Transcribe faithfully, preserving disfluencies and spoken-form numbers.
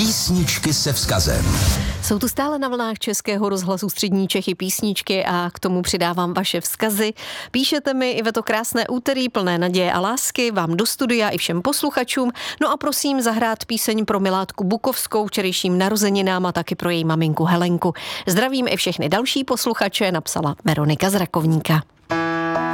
Písničky se vzkazem. Jsou tu stále na vlnách Českého rozhlasu Střední Čechy písničky a k tomu přidávám vaše vzkazy. Píšete mi i ve to krásné úterý plné naděje a lásky vám do studia i všem posluchačům. No a prosím zahrát píseň pro Miládku Bukovskou včerejším narozeninám a taky pro její maminku Helenku. Zdravím i všechny další posluchače, napsala Veronika z Rakovníka.